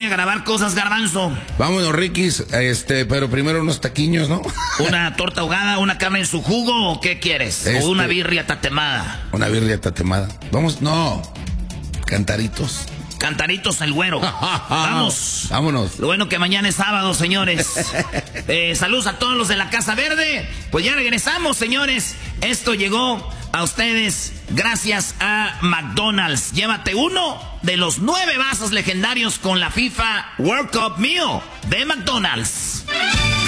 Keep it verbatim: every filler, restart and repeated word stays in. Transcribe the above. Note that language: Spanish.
a grabar cosas, Garbanzo. Vámonos, Riquis, este, pero primero unos taquiños, ¿no? ¿Una torta ahogada, una carne en su jugo o qué quieres? Este, ¿O una birria tatemada? Una birria tatemada. Vamos, no, cantaritos. Cantaritos el güero. Vamos. Vámonos. Lo bueno que mañana es sábado, señores. Eh, saludos a todos los de la Casa Verde. Pues ya regresamos, señores. Esto llegó a ustedes gracias a McDonald's. Llévate uno de los nueve vasos legendarios con la FIFA World Cup Meal de McDonald's.